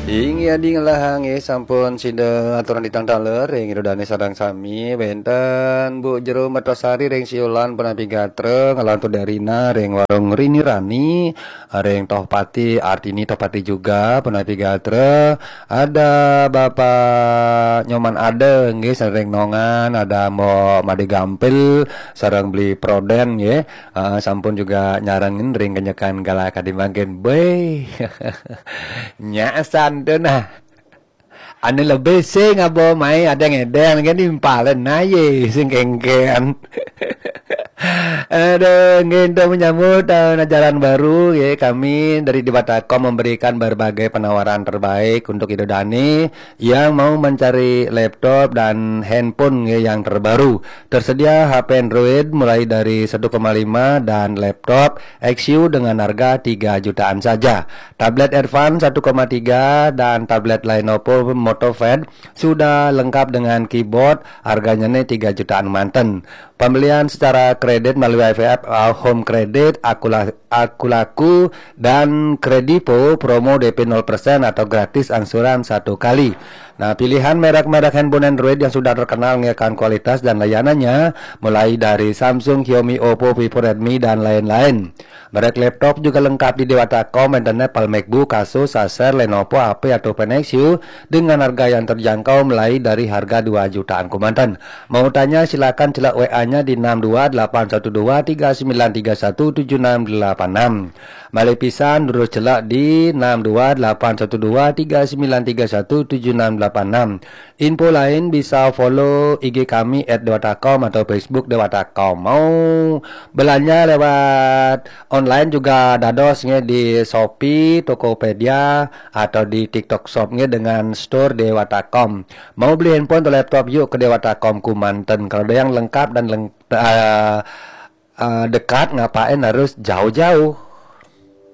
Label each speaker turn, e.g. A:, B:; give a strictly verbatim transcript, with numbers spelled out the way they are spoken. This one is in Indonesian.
A: Ingi adi ngelahangi sampun sida aturan ditang taler ring dodane sadang sami benten Bu Jero Mertosari ring siulan penapi gatre ngalantur darina ring warung Rini Rani ring Tohpati Artini Tohpati juga penapi gatre ada Bapak Nyoman Ade nggih sareng nongan ada Mo Made Gampil sareng beli proden nggih uh, sampun juga nyarengin ring kenyekan gala kadimangkeun beuy nyasan nah ane lebih sing abo mai ada ngedeng kan impalen naye sing kengkean. Ada ngenda menyambut tahun ajaran baru ya kami dari Dewatakom memberikan berbagai penawaran terbaik untuk Idodani yang mau mencari laptop dan handphone ya, yang terbaru. Tersedia H P Android mulai dari satu koma lima dan laptop X U dengan harga tiga jutaan saja. Tablet Advance satu koma tiga dan tablet Lenovo MotoPad sudah lengkap dengan keyboard, harganya nih tiga jutaan manten. Pembelian secara kredit melalui I V F uh, Home Credit, Akula, Akulaku, dan Kredipo promo D P nol persen atau gratis angsuran satu kali. Nah, pilihan merek-merek handphone Android yang sudah terkenal mengekalkan kualitas dan layanannya mulai dari Samsung, Xiaomi, Oppo, Vivo, Redmi, dan lain-lain. Merek laptop juga lengkap di Dewatakom, internet, Apple, MacBook, Asus, Acer, Lenovo, H P, atau X U dengan harga yang terjangkau mulai dari harga dua jutaan kumantan. Mau tanya silakan celak W A-nya di enam dua delapan satu dua tiga sembilan tiga satu tujuh enam delapan enam. Malih pisan terus celak di enam dua delapan satu dua tiga sembilan tiga satu tujuh enam delapan enam. Info lain bisa follow I G kami at Dewatakom atau Facebook Dewatakom. Mau belanja lewat online juga dadosnya di Shopee, Tokopedia atau di TikTok Shopnya dengan store Dewatakom. Mau beli handphone atau laptop yuk ke Dewatakom Kumanten. Kalau ada yang lengkap dan leng uh, uh, dekat ngapain harus jauh-jauh.